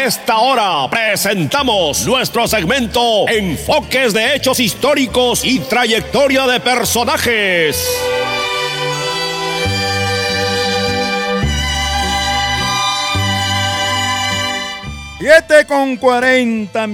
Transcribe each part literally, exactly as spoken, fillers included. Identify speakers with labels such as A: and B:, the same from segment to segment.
A: esta hora presentamos nuestro segmento Enfoques de Hechos Históricos y Trayectoria de Personajes.
B: siete con cuarenta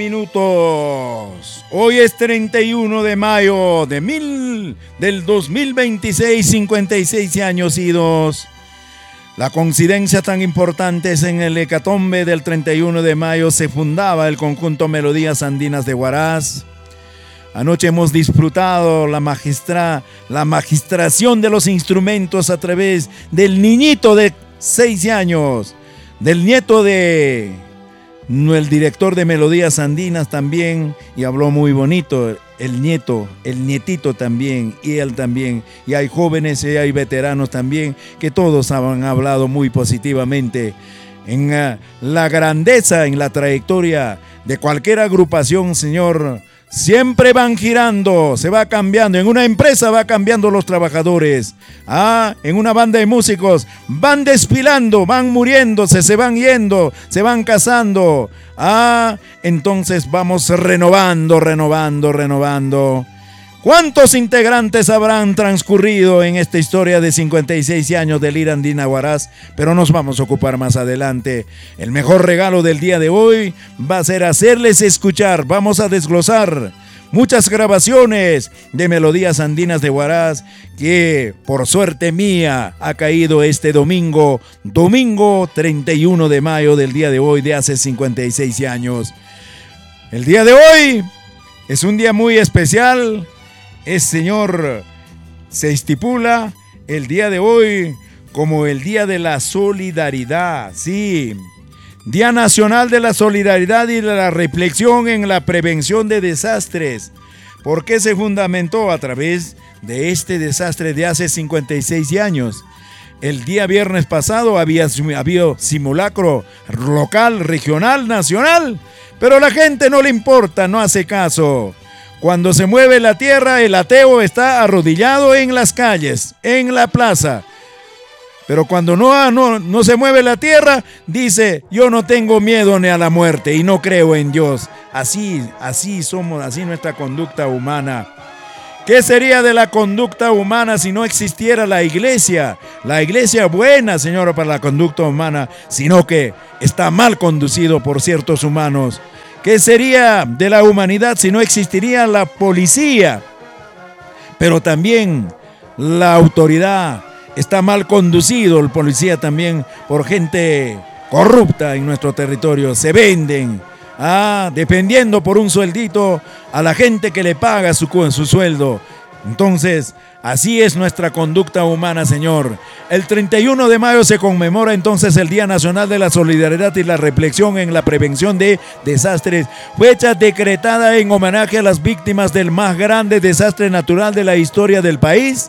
B: minutos. Hoy es treinta y uno de mayo de mil, del dos mil veintiséis, cincuenta y seis años idos. La coincidencia tan importante es en el hecatombe del treinta y uno de mayo se fundaba el conjunto Melodías Andinas de Huaraz. Anoche hemos disfrutado la, magistra, la magistración de los instrumentos a través del niñito de seis años, del nieto de el director de Melodías Andinas también, y habló muy bonito, el nieto, el nietito también, y él también, y hay jóvenes y hay veteranos también, que todos han hablado muy positivamente en uh, la grandeza, en la trayectoria de cualquier agrupación, señor. Siempre van girando, se va cambiando. En una empresa va cambiando los trabajadores. Ah, en una banda de músicos van desfilando, van muriéndose, se van yendo, se van casando. Ah, entonces vamos renovando, renovando, renovando. ¿Cuántos integrantes habrán transcurrido en esta historia de cincuenta y seis años de Lira Andina Huaraz? Pero nos vamos a ocupar más adelante. El mejor regalo del día de hoy va a ser hacerles escuchar. Vamos a desglosar muchas grabaciones de Melodías Andinas de Huaraz que, por suerte mía, ha caído este domingo, domingo treinta y uno de mayo del día de hoy de hace cincuenta y seis años. El día de hoy es un día muy especial. Es, señor, se estipula el día de hoy como el Día de la Solidaridad, sí, Día Nacional de la Solidaridad y de la Reflexión en la Prevención de Desastres. ¿Por qué se fundamentó? A través de este desastre de hace cincuenta y seis años. El día viernes pasado había habido simulacro local, regional, nacional, pero a la gente no le importa, no hace caso. Cuando se mueve la tierra, el ateo está arrodillado en las calles, en la plaza. Pero cuando no, no, no se mueve la tierra, dice, yo no tengo miedo ni a la muerte y no creo en Dios. Así, así somos, así nuestra conducta humana. ¿Qué sería de la conducta humana si no existiera la iglesia? La iglesia buena, señora, para la conducta humana, sino que está mal conducido por ciertos humanos. ¿Qué sería de la humanidad si no existiría la policía? Pero también la autoridad está mal conducido, el policía también, por gente corrupta en nuestro territorio. Se venden, ah, dependiendo por un sueldito a la gente que le paga su, su sueldo. Entonces, así es nuestra conducta humana, señor. El treinta y uno de mayo se conmemora entonces el Día Nacional de la Solidaridad y la Reflexión en la Prevención de Desastres, fecha decretada en homenaje a las víctimas del más grande desastre natural de la historia del país.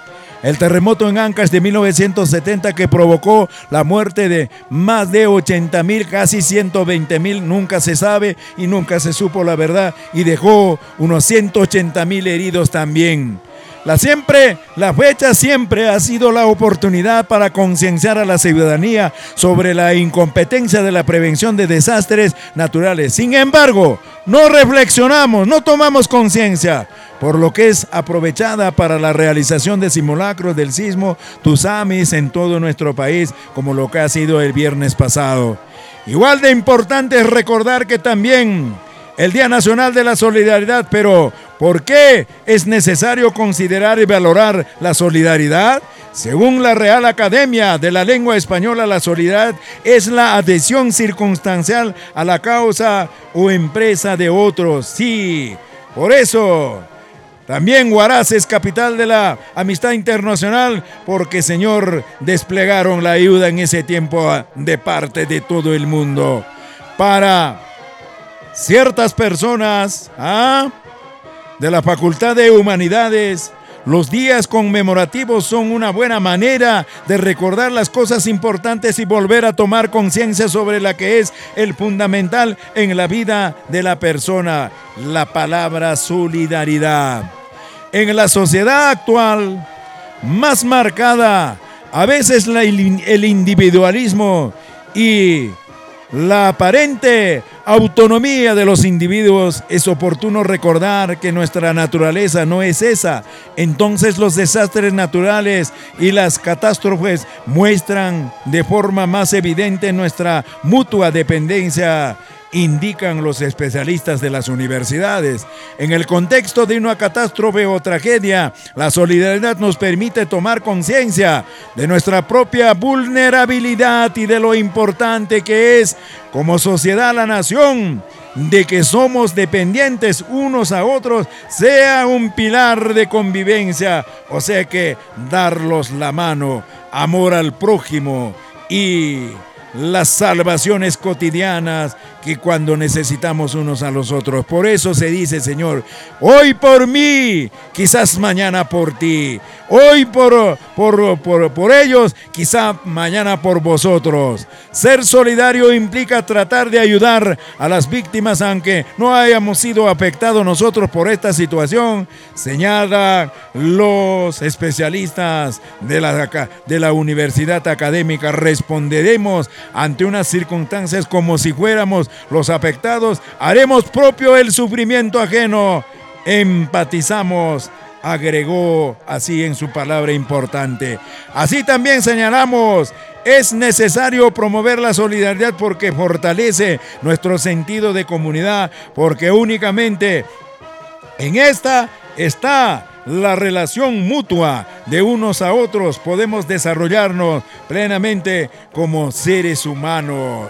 B: El terremoto en Ancash de mil novecientos setenta, que provocó la muerte de más de ochenta mil, casi ciento veinte mil, nunca se sabe y nunca se supo la verdad, y dejó unos ciento ochenta mil heridos también. La, siempre, la fecha siempre ha sido la oportunidad para concienciar a la ciudadanía sobre la incompetencia de la prevención de desastres naturales. Sin embargo, no reflexionamos, no tomamos conciencia, por lo que es aprovechada para la realización de simulacros del sismo, tsunamis en todo nuestro país, como lo que ha sido el viernes pasado. Igual de importante es recordar que también el Día Nacional de la Solidaridad, pero ¿por qué es necesario considerar y valorar la solidaridad? Según la Real Academia de la Lengua Española, la solidaridad es la adhesión circunstancial a la causa o empresa de otros. Sí, por eso también Huaraz es capital de la amistad internacional, porque, señor, desplegaron la ayuda en ese tiempo de parte de todo el mundo. Para ciertas personas, ¿ah?, de la Facultad de Humanidades, los días conmemorativos son una buena manera de recordar las cosas importantes y volver a tomar conciencia sobre la que es el fundamental en la vida de la persona, la palabra solidaridad. En la sociedad actual, más marcada, a veces la, el individualismo y la aparente autonomía de los individuos, es oportuno recordar que nuestra naturaleza no es esa. Entonces los desastres naturales y las catástrofes muestran de forma más evidente nuestra mutua dependencia, indican los especialistas de las universidades. En el contexto de una catástrofe o tragedia, la solidaridad nos permite tomar conciencia de nuestra propia vulnerabilidad y de lo importante que es, como sociedad, la nación, de que somos dependientes unos a otros, sea un pilar de convivencia, o sea que darlos la mano, amor al prójimo y las salvaciones cotidianas que cuando necesitamos unos a los otros. Por eso se dice, Señor, hoy por mí, quizás mañana por ti. Hoy por, por, por, por ellos, quizá mañana por vosotros. Ser solidario implica tratar de ayudar a las víctimas, aunque no hayamos sido afectados nosotros por esta situación, señalan los especialistas de la, de la Universidad Académica. Responderemos ante unas circunstancias como si fuéramos los afectados, haremos propio el sufrimiento ajeno, empatizamos, agregó así en su palabra importante. Así también señalamos, es necesario promover la solidaridad porque fortalece nuestro sentido de comunidad, porque únicamente en esta está la relación mutua de unos a otros, podemos desarrollarnos plenamente como seres humanos.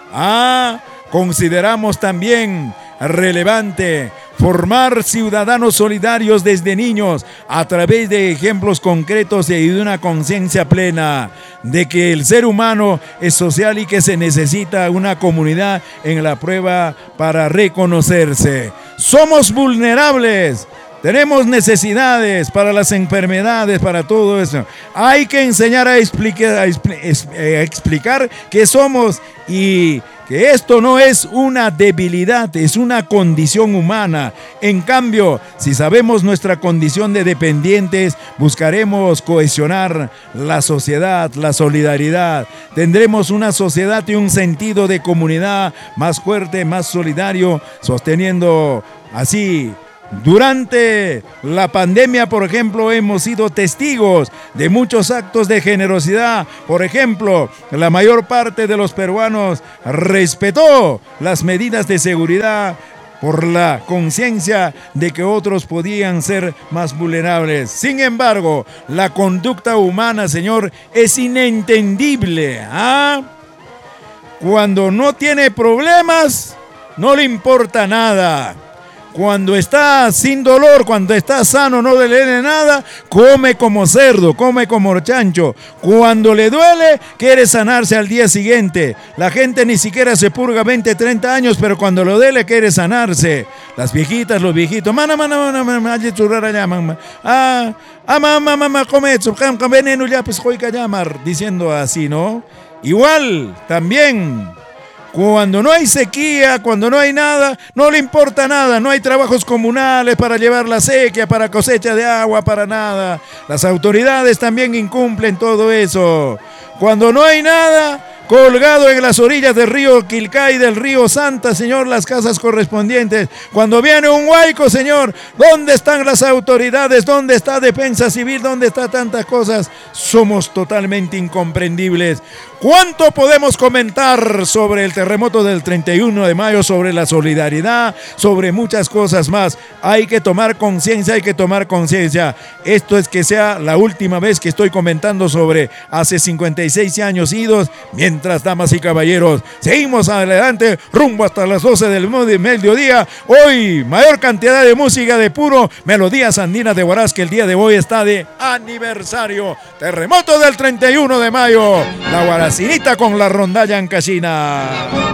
B: Ah, consideramos también relevante formar ciudadanos solidarios desde niños a través de ejemplos concretos y de una conciencia plena de que el ser humano es social y que se necesita una comunidad en la prueba para reconocerse. Somos vulnerables. Tenemos necesidades para las enfermedades, para todo eso. Hay que enseñar a explicar, a explicar qué somos y que esto no es una debilidad, es una condición humana. En cambio, si sabemos nuestra condición de dependientes, buscaremos cohesionar la sociedad, la solidaridad. Tendremos una sociedad y un sentido de comunidad más fuerte, más solidario, sosteniendo así. Durante la pandemia, por ejemplo, hemos sido testigos de muchos actos de generosidad. Por ejemplo, la mayor parte de los peruanos respetó las medidas de seguridad por la conciencia de que otros podían ser más vulnerables. Sin embargo, la conducta humana, Señor, es inentendible. ¿Ah? Cuando no tiene problemas, no le importa nada. Cuando está sin dolor, cuando está sano, no le duele nada, come como cerdo, come como chancho. Cuando le duele, quiere sanarse al día siguiente. La gente ni siquiera se purga veinte, treinta años, pero cuando le duele, quiere sanarse. Las viejitas, los viejitos, mana, mana, mana, mana, mana, ah, ah, mamá, mamá, come eso, veneno ya, pues, llamar, diciendo así, ¿no? Igual, también. Cuando no hay sequía, cuando no hay nada, no le importa nada, no hay trabajos comunales para llevar la sequía, para cosecha de agua, para nada. Las autoridades también incumplen todo eso. Cuando no hay nada, colgado en las orillas del río Quilcay, del río Santa, Señor, las casas correspondientes. Cuando viene un huaico, Señor, ¿dónde están las autoridades? ¿Dónde está Defensa Civil? ¿Dónde están tantas cosas? Somos totalmente incomprendibles. ¿Cuánto podemos comentar sobre el terremoto del treinta y uno de mayo, sobre la solidaridad, sobre muchas cosas más? Hay que tomar conciencia, hay que tomar conciencia. Esto es que sea la última vez que estoy comentando sobre hace cincuenta y seis años idos. Mientras, damas y caballeros, seguimos adelante rumbo hasta las doce del mediodía. Hoy, mayor cantidad de música de puro melodías andinas de Huaraz, que el día de hoy está de aniversario. Terremoto del treinta y uno de mayo. La Huaracinita con la rondalla en casina.